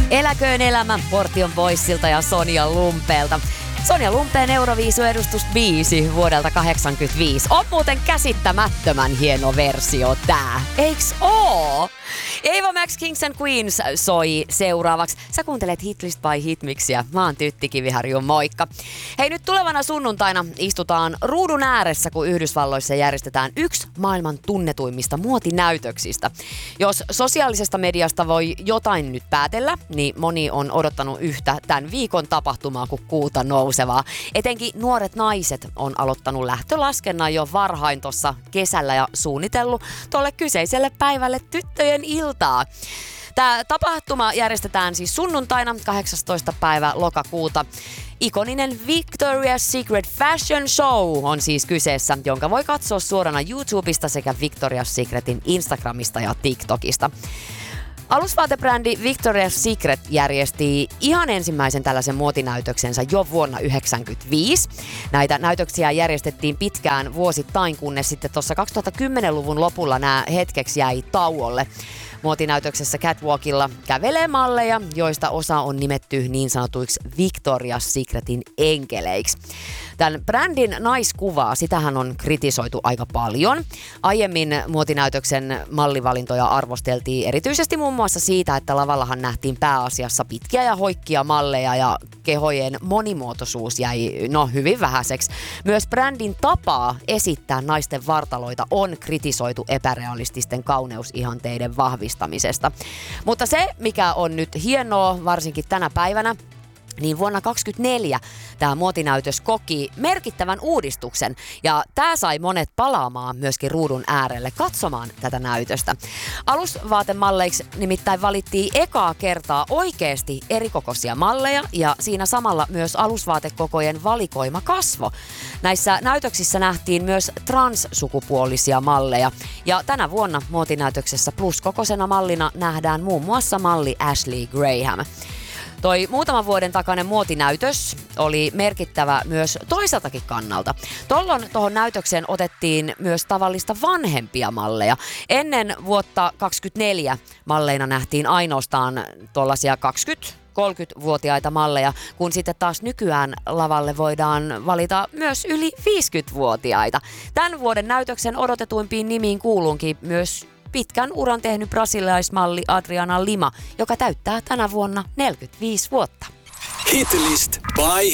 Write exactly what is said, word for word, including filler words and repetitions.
Eläköön elämä Portion Boysilta ja Sonja Lumpeelta. Sonja Lumpeen Euroviisu-edustusbiisi vuodelta kahdeksankymmentäviisi. On muuten käsittämättömän hieno versio tää. Eiks oo? Ava Max Kings and Queens soi seuraavaksi. Sä kuuntelet Hitlist by Hitmixiä. Mä oon Tytti Kiviharju, moikka. Hei, nyt tulevana sunnuntaina istutaan ruudun ääressä, kun Yhdysvalloissa järjestetään yksi maailman tunnetuimmista muotinäytöksistä. Jos sosiaalisesta mediasta voi jotain nyt päätellä, niin moni on odottanut yhtä tämän viikon tapahtumaa kuin kuuta nousevaa. Etenkin nuoret naiset on aloittanut lähtölaskennan jo varhain tuossa kesällä ja suunnitellut tuolle kyseiselle päivälle tyttöjen iltaa. Tämä tapahtuma järjestetään siis sunnuntaina kahdeksastoista päivä lokakuuta. Ikoninen Victoria's Secret Fashion Show on siis kyseessä, jonka voi katsoa suorana YouTubesta sekä Victoria's Secretin Instagramista ja TikTokista. Alusvaatebrändi Victoria's Secret järjesti ihan ensimmäisen tällaisen muotinäytöksensä jo vuonna yhdeksänkymmentäviisi. Näitä näytöksiä järjestettiin pitkään vuosittain, kunnes sitten tuossa kaksituhattakymmenluvun lopulla nämä hetkeksi jäi tauolle. Muotinäytöksessä Catwalkilla kävelee malleja, joista osa on nimetty niin sanotuiksi Victoria's Secretin enkeleiksi. Tämän brändin naiskuvaa, sitähän on kritisoitu aika paljon. Aiemmin muotinäytöksen mallivalintoja arvosteltiin erityisesti muun muassa siitä, että lavallahan nähtiin pääasiassa pitkiä ja hoikkia malleja ja kehojen monimuotoisuus jäi no hyvin vähäiseksi. Myös brändin tapaa esittää naisten vartaloita on kritisoitu epärealististen kauneusihanteiden vahvistamisesta. Mutta se, mikä on nyt hienoa, varsinkin tänä päivänä, niin vuonna kaksituhattakaksikymmentäneljä tämä muotinäytös koki merkittävän uudistuksen ja tämä sai monet palaamaan myöskin ruudun äärelle katsomaan tätä näytöstä. Alusvaatemalleiksi nimittäin valittiin ekaa kertaa oikeasti erikokoisia malleja ja siinä samalla myös alusvaatekokojen valikoima kasvo. Näissä näytöksissä nähtiin myös transsukupuolisia malleja ja tänä vuonna muotinäytöksessä pluskokoisena mallina nähdään muun muassa malli Ashley Graham. Toi muutaman vuoden takainen muotinäytös oli merkittävä myös toiseltakin kannalta. Tuolloin tuohon näytökseen otettiin myös tavallista vanhempia malleja. Ennen vuotta kaksikymmentäneljä malleina nähtiin ainoastaan tuollaisia kaksikymmentä-kolmekymmentävuotiaita malleja, kun sitten taas nykyään lavalle voidaan valita myös yli viisikymmentävuotiaita. Tämän vuoden näytöksen odotetuimpiin nimiin kuuluunkin myös pitkän uran tehnyt brasilialaismalli Adriana Lima, joka täyttää tänä vuonna neljäkymmentäviisi vuotta. Hitlist by